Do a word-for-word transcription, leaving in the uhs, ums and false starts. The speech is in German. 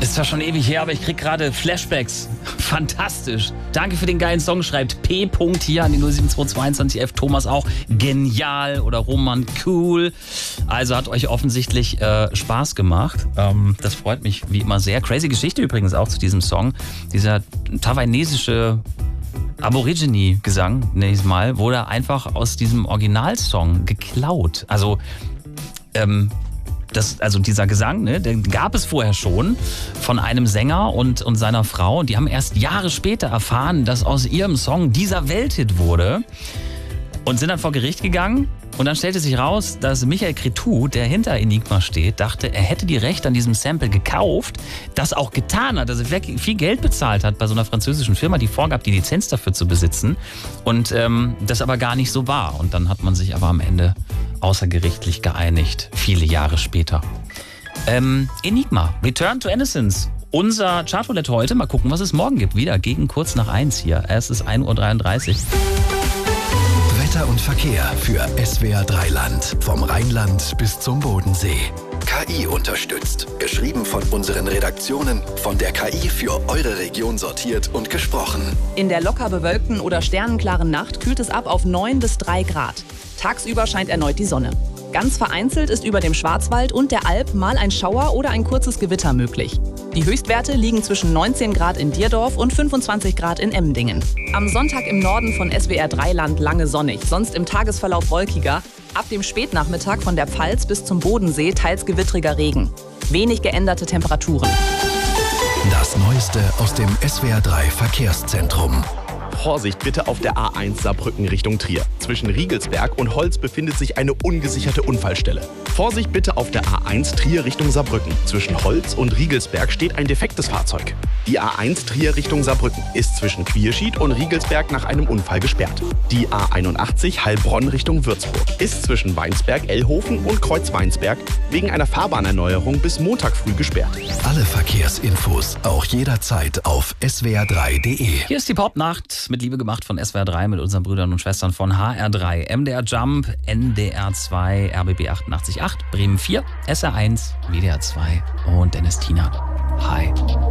Ist zwar schon ewig her, aber ich krieg gerade Flashbacks. Fantastisch. Danke für den geilen Song, schreibt P. hier an die null sieben zwei zweiundzwanzig elf. Thomas auch. Genial. Oder Roman, cool. Also hat euch offensichtlich äh, Spaß gemacht. Ähm, das freut mich wie immer sehr. Crazy Geschichte übrigens auch zu diesem Song. Dieser taiwanesische Aborigine-Gesang, nächstes Mal, wurde einfach aus diesem Originalsong geklaut. Also, ähm, Das, also dieser Gesang, ne, den gab es vorher schon von einem Sänger und, und seiner Frau. Und die haben erst Jahre später erfahren, dass aus ihrem Song dieser Welthit wurde. Und sind dann vor Gericht gegangen. Und dann stellte sich raus, dass Michael Cretu, der hinter Enigma steht, dachte, er hätte die Rechte an diesem Sample gekauft, das auch getan hat, also viel Geld bezahlt hat bei so einer französischen Firma, die vorgab, die Lizenz dafür zu besitzen. Und ähm, das aber gar nicht so war. Und dann hat man sich aber am Ende außergerichtlich geeinigt, viele Jahre später. Ähm, Enigma, Return to Innocence. Unser Chartroulette heute. Mal gucken, was es morgen gibt. Wieder gegen kurz nach eins hier. Es ist ein Uhr dreiunddreißig. Wetter und Verkehr für S W R drei Land. Vom Rheinland bis zum Bodensee. K I unterstützt. Geschrieben von unseren Redaktionen, von der K I für eure Region sortiert und gesprochen. In der locker bewölkten oder sternenklaren Nacht kühlt es ab auf neun bis drei Grad. Tagsüber scheint erneut die Sonne. Ganz vereinzelt ist über dem Schwarzwald und der Alp mal ein Schauer oder ein kurzes Gewitter möglich. Die Höchstwerte liegen zwischen neunzehn Grad in Dierdorf und fünfundzwanzig Grad in Emmendingen. Am Sonntag im Norden von S W R drei Land lange sonnig, sonst im Tagesverlauf wolkiger. Ab dem Spätnachmittag von der Pfalz bis zum Bodensee teils gewittriger Regen. Wenig geänderte Temperaturen. Das Neueste aus dem S W R drei Verkehrszentrum. Vorsicht bitte auf der A eins Saarbrücken Richtung Trier. Zwischen Riegelsberg und Holz befindet sich eine ungesicherte Unfallstelle. Vorsicht bitte auf der A eins Trier Richtung Saarbrücken. Zwischen Holz und Riegelsberg steht ein defektes Fahrzeug. Die A eins Trier Richtung Saarbrücken ist zwischen Quierschied und Riegelsberg nach einem Unfall gesperrt. Die A einundachtzig Heilbronn Richtung Würzburg ist zwischen Weinsberg, Ellhofen und Kreuz Weinsberg wegen einer Fahrbahnerneuerung bis Montag früh gesperrt. Alle Verkehrsinfos auch jederzeit auf S W R drei Punkt de. Hier ist die Popnacht mit Liebe gemacht von S W R drei mit unseren Brüdern und Schwestern von H R drei, M D R Jump, N D R zwei, R B B achtundachtzig Komma acht, Bremen vier, S R eins, W D R zwei und Dennis Tienert. Hi.